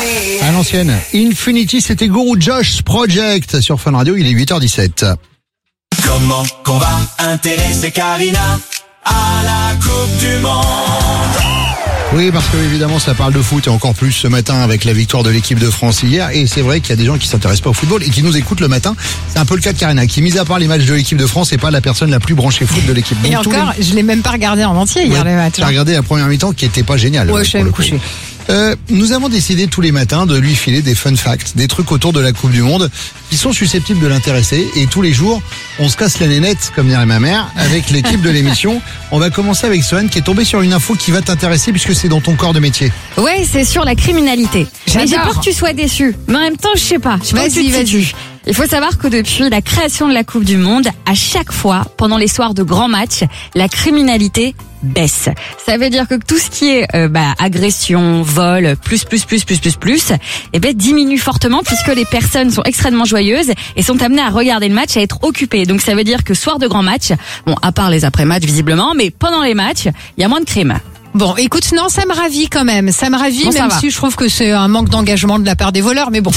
À l'ancienne, Infinity, c'était Guru Josh Project sur Fun Radio, il est 8h17. Comment qu'on va intéresser Karina à la Coupe du Monde? Oui, parce que évidemment ça parle de foot et encore plus ce matin avec la victoire de l'équipe de France hier. Et c'est vrai qu'il y a des gens qui s'intéressent pas au football et qui nous écoutent le matin. C'est un peu le cas de Karina, qui mis à part les matchs de l'équipe de France, n'est pas la personne la plus branchée foot de l'équipe. Et encore, je l'ai même pas regardé en entier hier les matchs. J'ai regardé la première mi-temps qui était pas géniale. Ouais, je suis me coucher. Nous avons décidé tous les matins de lui filer des fun facts, des trucs autour de la Coupe du Monde qui sont susceptibles de l'intéresser. Et tous les jours, on se casse la nénette, comme dirait ma mère, avec l'équipe de l'émission. On va commencer avec Sohan qui est tombé sur une info qui va t'intéresser puisque c'est dans ton corps de métier. Ouais, c'est sur la criminalité. Mais j'ai peur que tu sois déçu. Mais en même temps, je sais pas. Vas-y. Il faut savoir que depuis la création de la Coupe du Monde, à chaque fois, pendant les soirs de grands matchs, la criminalité baisse. Ça veut dire que tout ce qui est agression, vol, plus, diminue fortement puisque les personnes sont extrêmement joyeuses et sont amenées à regarder le match, à être occupées. Donc ça veut dire que soir de grands matchs, bon, à part les après-matchs visiblement, mais pendant les matchs, il y a moins de crimes. Bon, écoute, non, ça me ravit quand même. Ça me ravit, bon, même si je trouve que c'est un manque d'engagement de la part des voleurs, mais bon.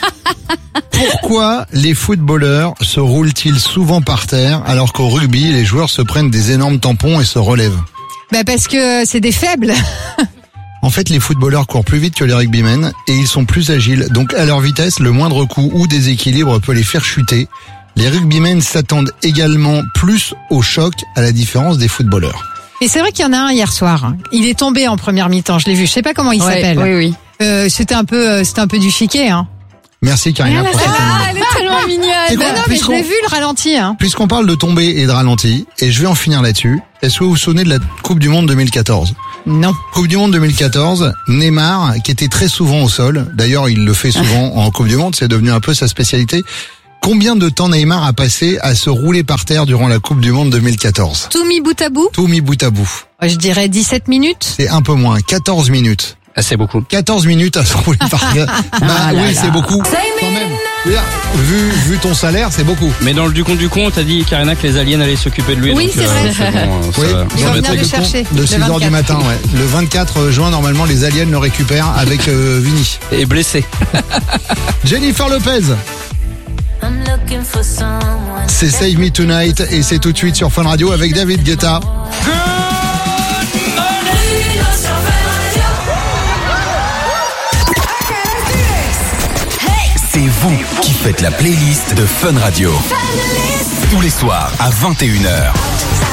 Pourquoi les footballeurs se roulent-ils souvent par terre alors qu'au rugby, les joueurs se prennent des énormes tampons et se relèvent? Parce que c'est des faibles. En fait, les footballeurs courent plus vite que les rugbymen et ils sont plus agiles. Donc, à leur vitesse, le moindre coup ou déséquilibre peut les faire chuter. Les rugbymen s'attendent également plus au choc, à la différence des footballeurs. Et c'est vrai qu'il y en a un hier soir. Il est tombé en première mi-temps, je l'ai vu. Je sais pas comment il s'appelle. Oui. C'était un peu du chiquet, hein. Merci Karina pour cette elle est tellement mignonne. Non, mais je l'ai vu le ralenti, hein. Puisqu'on parle de tomber et de ralenti, et je vais en finir là-dessus, est-ce que vous vous souvenez de la Coupe du Monde 2014? Non. Coupe du Monde 2014, Neymar, qui était très souvent au sol, d'ailleurs il le fait souvent en Coupe du Monde, c'est devenu un peu sa spécialité. Combien de temps Neymar a passé à se rouler par terre durant la Coupe du Monde 2014? Tout mis bout à bout? Tout mis bout à bout. Je dirais 17 minutes. C'est un peu moins, 14 minutes. Ah, c'est beaucoup. 14 minutes à se rouler par terre. C'est beaucoup. Quand même. Vu ton salaire, c'est beaucoup. Mais dans le du compte, t'as dit Karina que les aliens allaient s'occuper de lui. Oui, donc, c'est vrai. Ils vont venir le chercher. De 6h du matin, ouais. Le 24 juin, normalement, les aliens le récupèrent avec Vini. Et blessé. Jennifer Lopez. C'est Save Me Tonight et c'est tout de suite sur Fun Radio avec David Guetta. C'est vous qui faites la playlist de Fun Radio. Tous les soirs à 21h.